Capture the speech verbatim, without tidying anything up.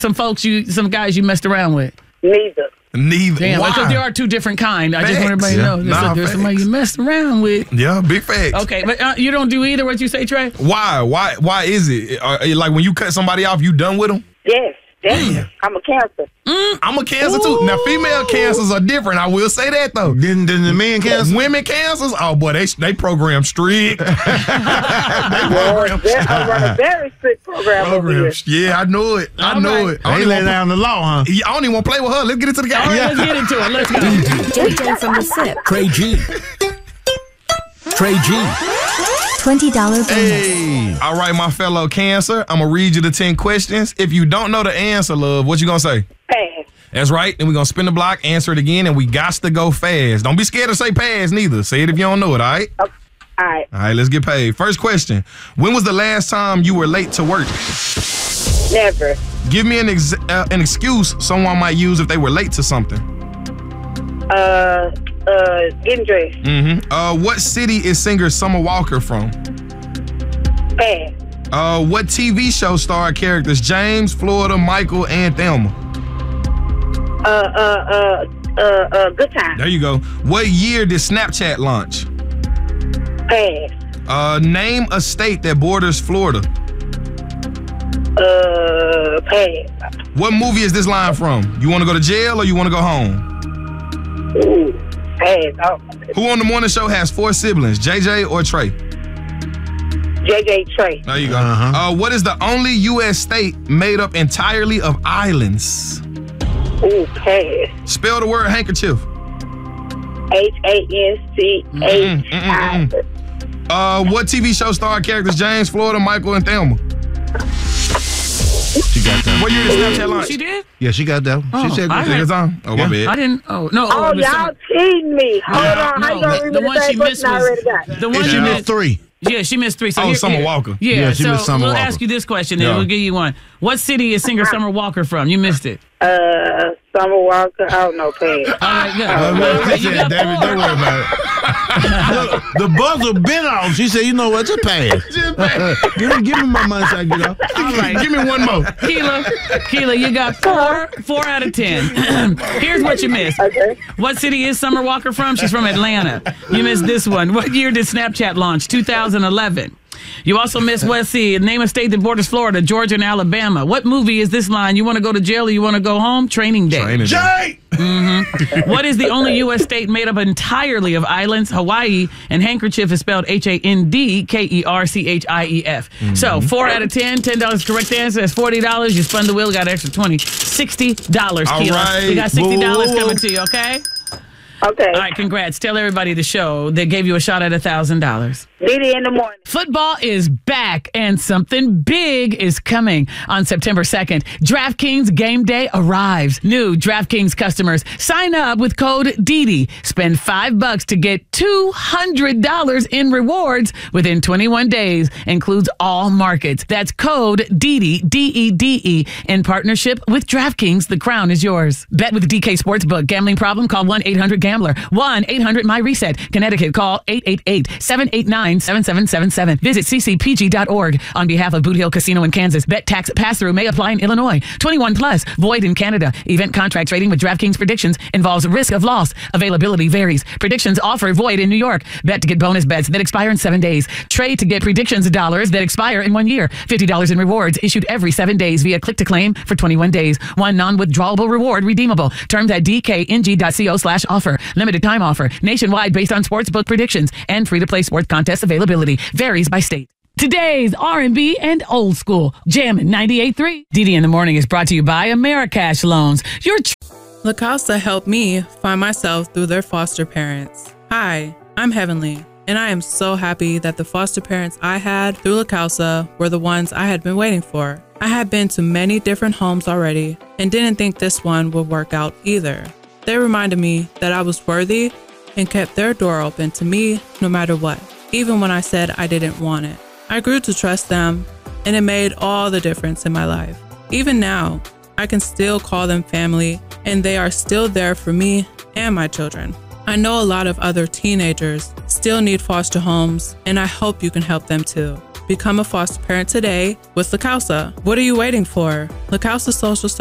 some folks you, some guys you messed around with? Neither. Neither. Damn, Why? because there are two different kind. I Facts. just want everybody to Yeah. know. There's, Nah, there's facts. somebody you messed around with. Yeah, big facts. Okay, but uh, you don't do either. What you say, Trey? Why? Why? Why is it? Are, like when you cut somebody off, you done with them? Yes, definitely. I'm a cancer. Mm. I'm a cancer too. Now, female cancers are different. I will say that though. Then, then the men cancer? Women cancers, oh boy, they they program strict. they Well, program, I run a very strict program over here. program. Yeah, I know it. I All know right. it. I They don't, lay even down the law, huh? want, I don't even want to play with her. Let's get into the game. All right, let's get into it. Let's go. J J from the SIP. Trey G. Trey G. twenty dollars bonus. Hey. All right, my fellow cancer, I'm going to read you the ten questions. If you don't know the answer, love, what you going to say? Pass. That's right. Then we're going to spin the block, answer it again, and we got to go fast. Don't be scared to say pass neither. Say it if you don't know it, all right? Okay. All right. All right, let's get paid. First question. When was the last time you were late to work? Never. Give me an ex- uh, an excuse someone might use if they were late to something. Uh, uh, getting dressed. Mm-hmm. Uh, what city is singer Summer Walker from? Pass. Uh, what T V show starred characters James, Florida, Michael, and Thelma? Uh, uh, uh, uh, uh, good time. There you go. What year did Snapchat launch? Pass. Uh, name a state that borders Florida. Uh, pass. What movie is this line from? You want to go to jail or you want to go home? Ooh, pass. Oh, Who on the morning show has four siblings, J J or Trey? J J Trey. There you go. Uh-huh. Uh, what is the only U S state made up entirely of islands? Ooh, pass. Spell the word handkerchief. H A N C H I. Uh, what T V show starred characters James, Florida, Michael, and Thelma? She got that. What year did Snapchat launch? She did? Yeah, she got that. Oh, She said I good. Take it on. Oh, my I bad. didn't. Oh no. Oh, it was y'all some- teasing me. Hold Yeah, on. How no, you gonna the- read the me one the she same missed question I was- already got? The one And she you missed missed three. Yeah, she missed three. So Oh, here- Summer here- Walker. Yeah, Yeah, she so missed Summer we'll Walker. ask you this question, and Yeah. we'll give you one. What city is singer Summer Walker from? You missed it. Uh, Summer Walker. I don't know, pass. All right, good. Uh, Well, man, you she got said, David, four. don't worry about it. Look, the buzzer been off. She said, you know what, just pass. give, me, give me my money so I get off. All right. Give me one more. Keela, Keela, you got four, four out of ten. Here's what you missed. Okay. What city is Summer Walker from? She's from Atlanta. You missed this one. What year did Snapchat launch? two thousand eleven. You also missed, let's see, name a state that borders Florida, Georgia, and Alabama. What movie is this line? You want to go to jail or you want to go home? Training Day. Training Day. Jay! What is the only U S state made up entirely of islands? Hawaii, and handkerchief is spelled H A N D K E R C H I E F. So four out of ten, ten dollars correct answer. That's forty dollars. You spun the wheel, got an extra twenty. sixty dollars, All Keela. right. We got sixty dollars Whoa, whoa, whoa. coming to you, okay? Okay. All right, congrats. Tell everybody the show. They gave you a shot at one thousand dollars. Diddy in the morning. Football is back and something big is coming on September second. DraftKings Game Day arrives. New DraftKings customers sign up with code D D. Spend five bucks to get two hundred dollars in rewards within twenty-one days. Includes all markets. That's code D D, D E D E, in partnership with DraftKings. The crown is yours. Bet with D K Sportsbook. Gambling problem? Call one eight hundred gambler. one eight hundred my reset. Connecticut, call eight eight eight, seven eight nine, seven seven seven seven. Visit c c p g dot org on behalf of Boot Hill Casino in Kansas. Bet tax pass-through may apply in Illinois. twenty-one plus. Void in Canada. Event contract trading with DraftKings predictions involves risk of loss. Availability varies. Predictions offer void in New York. Bet to get bonus bets that expire in seven days. Trade to get predictions dollars that expire in one year. fifty dollars in rewards issued every seven days via click to claim for twenty-one days. One non-withdrawable reward redeemable. Terms at d k n g dot co slash offer. Limited time offer. Nationwide based on sportsbook predictions and free-to-play sports contest availability. Varies by state. Today's R and B and old school. Jammin' ninety-eight point three. D D in the Morning is brought to you by Americash Loans. Your tr- La Casa helped me find myself through their foster parents. Hi, I'm Heavenly, and I am so happy that the foster parents I had through La Casa were the ones I had been waiting for. I had been to many different homes already and didn't think this one would work out either. They reminded me that I was worthy and kept their door open to me no matter what, even when I said I didn't want it. I grew to trust them, and it made all the difference in my life. Even now, I can still call them family, and they are still there for me and my children. I know a lot of other teenagers still need foster homes, and I hope you can help them too, Become a foster parent today with La Causa. What are you waiting for? La Causa Social